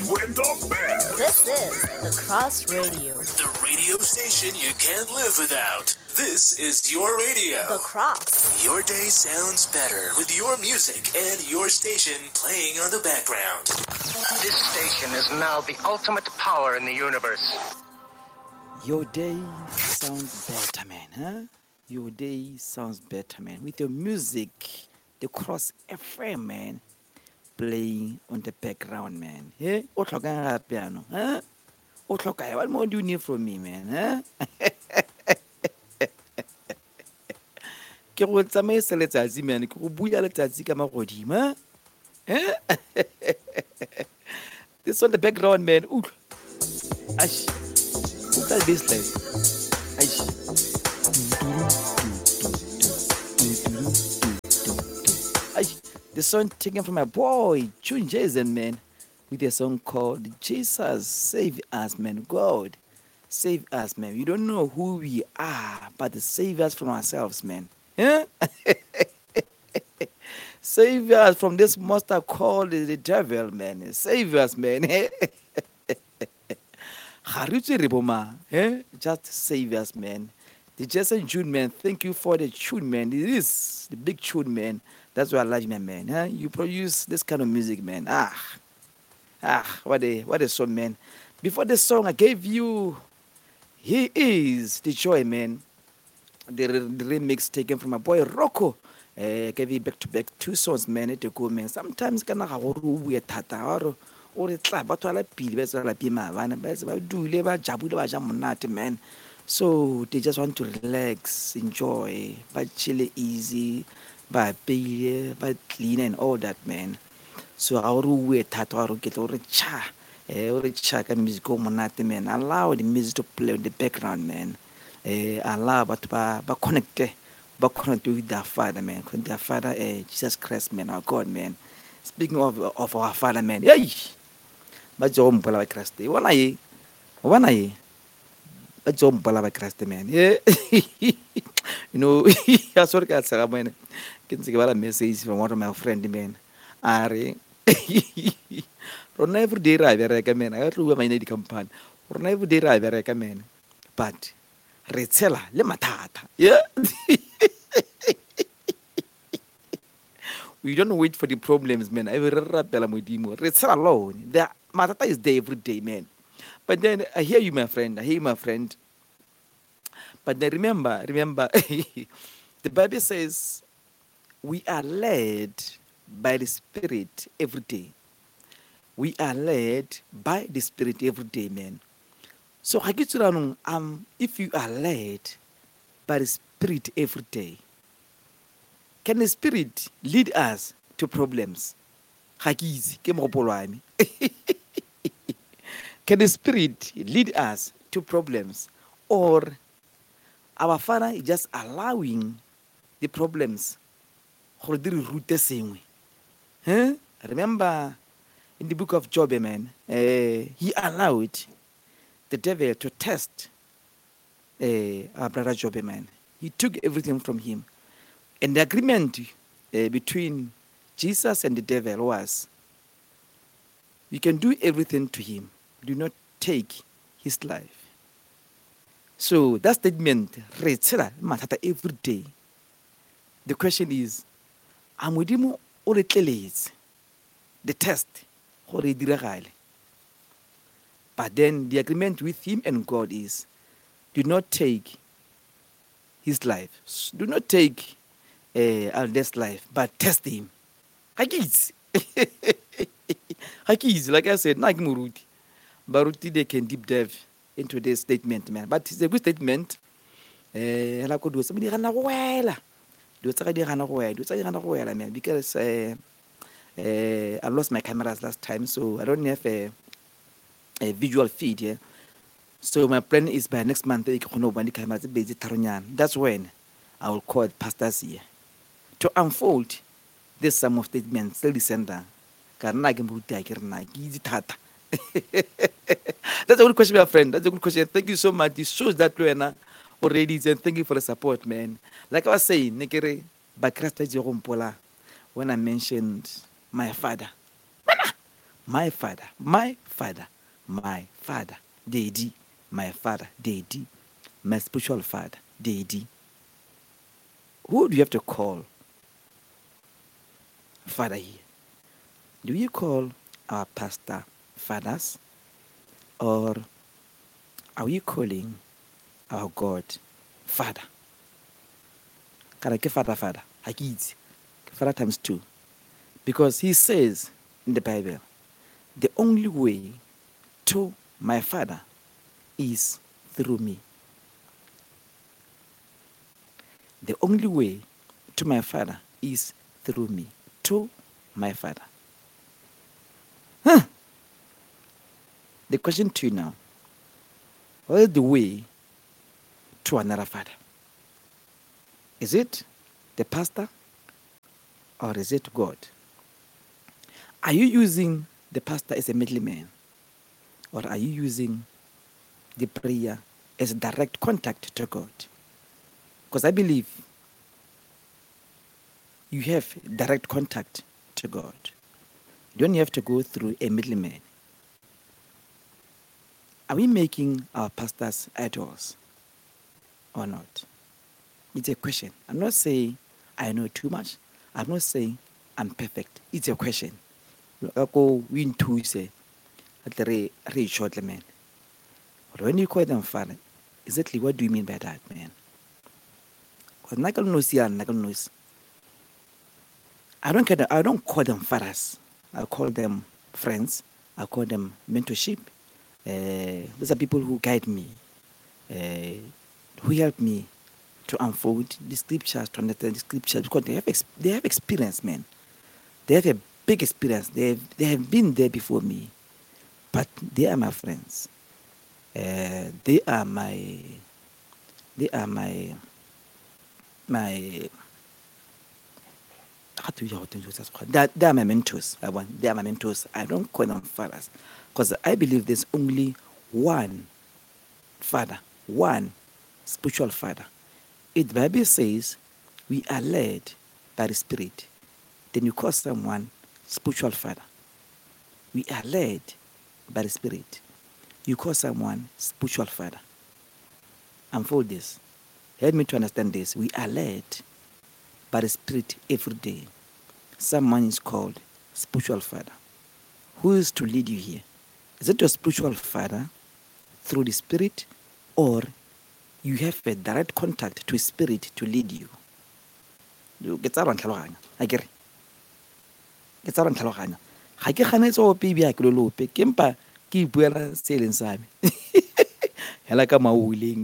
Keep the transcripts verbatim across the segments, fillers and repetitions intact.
with the best. This is The Cross Radio. The radio station you can't live without. This is your radio. The Cross. Your day sounds better with your music and your station playing on the background. This station is now the ultimate power in the universe. Your day sounds better, man, huh? Your day sounds better, man. With your music, the Cross F M, man, playing on the background, man. Yeah? O tlhoka piano, huh? O tlhoka, what more do you need from me, man, huh? Ke go tsamaisa letsatsi, man. Ke go buya letsatsi ka magodimo, huh? This on the background, man. Ooh. Ash. Look at this life. Ash. The song taken from my boy June Jason, man, with a song called Jesus Save Us, man. God save us, man. We don't know who we are, but save us from ourselves, man. Yeah? Save us from this monster called the devil, man. Save us, man. Just save us, man. The Jason June, man, thank you for the tune, man. It is the big tune, man. That's why I like you, man. Huh? You produce this kind of music, man. Ah, ah, what a what a song, man. Before the song, I gave you He Is the Joy, man. The, the remix taken from my boy Rocco. Uh, gave you back to back two songs, man. It go, man. Sometimes kana ga go we thata or or tla ba tswala pili ba tswala pima bana ba ba dule ba jabule ba ja monate, man. So they just want to relax, enjoy, but chill easy, but pay, but clean and all that, man. So our way tato get or cha, eh, or cha ka music go monate, man. Allow the music to play in the background, man. Eh, allow but ba ba connect, ba connect with their Father, man. With their Father, eh, Jesus Christ, man, our God, man. Speaking of of our Father, man, yay, ba jo mpola ba Christ, wana ye, wana ye. A job balaba Christ, man. Yeah. You know, I saw the answer, man. Can see a message from one of my friends, man. Are Ron every day I recommend. I don't know my name company. Ron every day I recommend. But Retsela, le matata. Yeah. We don't wait for the problems, man. I will rap Belamudimo. Retsela alone. The matata is there every day, man. But then I hear you, my friend. I hear you, my friend. But then remember, remember, the Bible says we are led by the Spirit every day. We are led by the Spirit every day, man. So I get to um, if you are led by the Spirit every day, can the Spirit lead us to problems? Can the Spirit lead us to problems? Or our Father is just allowing the problems for the root the same way? Huh? Remember in the book of Job, man, uh, he allowed the devil to test uh, our brother Job, man. He took everything from him. And the agreement uh, between Jesus and the devil was, you can do everything to him. Do not take his life. So that statement, every day. The question is, am we doing all the test? But then the agreement with him and God is, do not take his life. Do not take uh, Alden's life, but test him. Hakis. Hakis, like I said, like Muruti. Baruti, they can deep dive into this statement, man. But it's a good statement. Eh, I could do something. Do something, man. Because uh, uh, I lost my cameras last time, so I don't have a, a visual feed here. So my plan is by next month, that's when I will call pastors here to unfold this sum of statements. Still listen down. That's a good question, my friend. That's a good question. Thank you so much. It shows that we are already, and thank you for the support, man. Like I was saying, when I mentioned my father, my father, my father, my father, daddy, my father, daddy, my spiritual father, daddy. Who do you have to call father here? Do you call our pastor fathers, or are we calling our God Father? Can I get Father, Father? I get Father times two. Because he says in the Bible, the only way to my Father is through me. The only way to my Father is through me. To my Father. Huh. The question to you now, what is the way to another father? Is it the pastor, or is it God? Are you using the pastor as a middleman, or are you using the prayer as a direct contact to God? Because I believe you have direct contact to God. You don't have to go through a middleman. Are we making our pastors idols or not? It's a question. I'm not saying I know too much. I'm not saying I'm perfect. It's a question. Go win two say at the re short man. But when you call them father, exactly what do you mean by that, man? Because Nakal knows here and Nakal knows. I don't care. I don't call them fathers. I call them friends. I call them mentorship. Uh, these are people who guide me, uh, who help me to unfold the scriptures, to understand the scriptures, because they have ex- they have experience, man. They have a big experience. They have, they have been there before me, but they are my friends. Uh, they are my, they are my, my. How do you they, they are my mentors. I want. They are my mentors. I don't call them fathers, because I believe there's only one father, one spiritual father. It the Bible says we are led by the Spirit. Then you call someone spiritual father. We are led by the Spirit. You call someone spiritual father. Unfold this. Help me to understand this. We are led by the Spirit every day. Someone is called spiritual father. Who is to lead you here? Is it your spiritual father through the Spirit, or you have a direct contact to a Spirit to lead you? You get that on tlhaloganya. I get it. Get that on tlhaloganya. Ga ke ganetse o baby a ke lo lope ke mpa ke ipuela se leng sa me. Hela ka mauleng.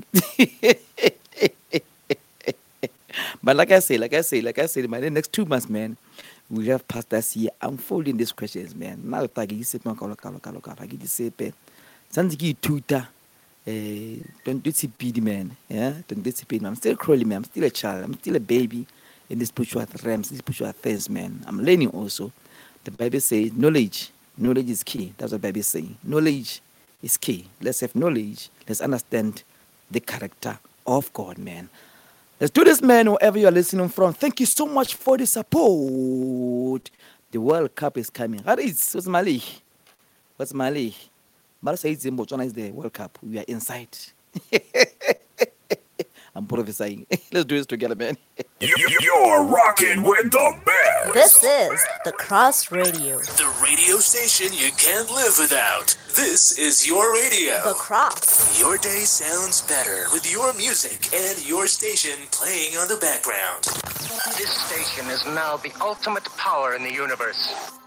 But like I say, like I say, like I say, man, the next two months, man, we have pastors here unfolding these questions, man. Now I get this man kalo kalo kalo kalo. I get this pe. Sanzi ki tuta. Eh, don't do C P D, man. Yeah, don't do C P D, man. I'm still crawling, man. I'm still a child. I'm still a baby in this spiritual realms, this spiritual things, man. I'm learning also. The Bible says knowledge. Knowledge is key. That's what the Bible is saying. Knowledge is key. Let's have knowledge. Let's understand the character of God, man. Let's do this, man, wherever you are listening from. Thank you so much for the support. The World Cup is coming. What is what's Mali? What's Mali? Mali says Botswana is the World Cup. We are inside. I'm prophesying. Let's do this together, man. You're rocking with the best. This is The Cross Radio. The radio station you can't live without. This is your radio. The Cross. Your day sounds better with your music and your station playing on the background. This station is now the ultimate power in the universe.